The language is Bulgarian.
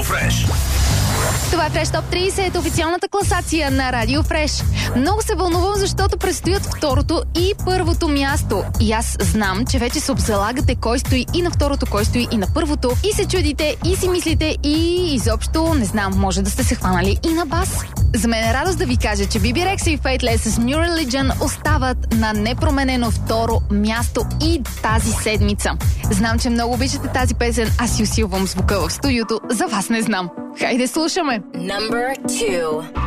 Фреш. Това е Фреш Топ 30, официалната класация на Радио Фреш. Много се вълнувам, защото предстоят второто и първото място. И аз знам, че вече се обзалагате кой стои и на второто, кой стои и на първото. И се чудите, и си мислите, и изобщо, не знам, може да сте се хванали и на бас. За мен е радост да ви кажа, че Биби Рекс и Faithless с New Religion остават на непроменено второ място и тази седмица. Знам, че много обичате тази песен, аз си усилвам звука в студиото, за вас не знам. Хайде слушаме! Number 2.